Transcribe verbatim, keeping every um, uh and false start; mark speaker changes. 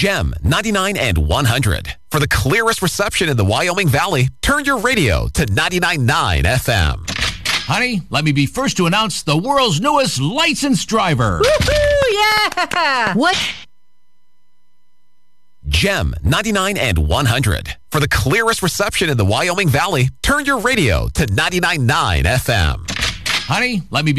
Speaker 1: Gem ninety-nine and one hundred. For the clearest reception in the Wyoming Valley, turn your radio to ninety-nine point nine F M.
Speaker 2: Honey, let me be first to announce the world's newest licensed driver.
Speaker 3: Woohoo! Yeah! What?
Speaker 1: Gem ninety-nine and one hundred. For the clearest reception in the Wyoming Valley, turn your radio to ninety-nine point nine F M.
Speaker 2: Honey, let me be